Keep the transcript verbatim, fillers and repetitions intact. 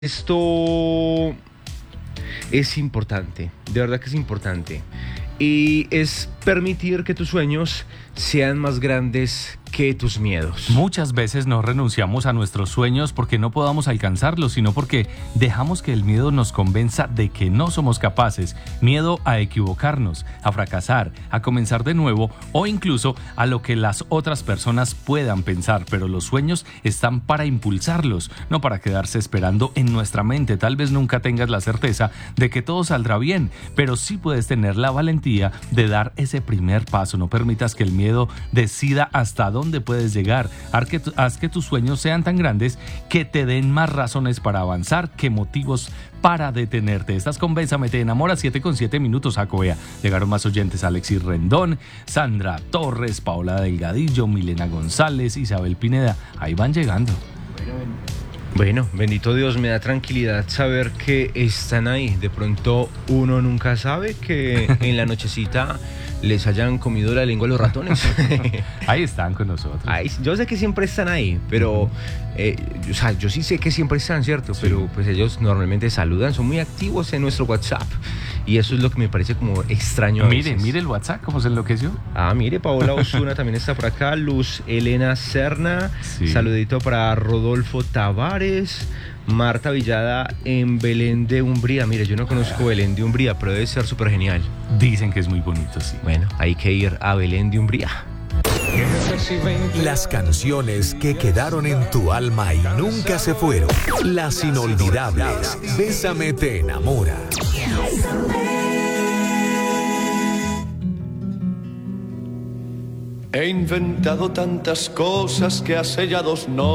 Esto es importante, de verdad que es importante. Y es permitir que tus sueños sean más grandes que tus miedos. Muchas veces no renunciamos a nuestros sueños porque no podamos alcanzarlos, sino porque dejamos que el miedo nos convenza de que no somos capaces. Miedo a equivocarnos, a fracasar, a comenzar de nuevo o incluso a lo que las otras personas puedan pensar. Pero los sueños están para impulsarlos, no para quedarse esperando en nuestra mente. Tal vez nunca tengas la certeza de que todo saldrá bien, pero sí puedes tener la valentía de dar ese primer paso. No permitas que el miedo decida hasta dónde dónde puedes llegar. Haz que, haz que tus sueños sean tan grandes que te den más razones para avanzar que motivos para detenerte. Estás con Bésame, te enamora, siete con siete minutos a Coea. Llegaron más oyentes: Alexis Rendón, Sandra Torres, Paola Delgadillo, Milena González, Isabel Pineda. Ahí van llegando. Bueno, bendito Dios, me da tranquilidad saber que están ahí. De pronto uno nunca sabe que en la nochecita les hayan comido la lengua a los ratones. Ahí están con nosotros. Ay, yo sé que siempre están ahí, pero eh, o sea, yo sí sé que siempre están, ¿cierto? Sí. Pero pues ellos normalmente saludan, son muy activos en nuestro WhatsApp. Y eso es lo que me parece como extraño a Mire, veces. mire el WhatsApp, cómo se enloqueció. Ah, mire, Paola Osuna también está por acá. Luz Elena Serna. Sí. Saludito para Rodolfo Tavares. Marta Villada en Belén de Umbría. Mire, yo no conozco Belén de Umbría, pero debe ser súper genial. Dicen que es muy bonito, sí. Bueno, hay que ir a Belén de Umbría. Las canciones que quedaron en tu alma y nunca se fueron. Las inolvidables. Bésame, te enamora. He inventado tantas cosas que hace ya dos no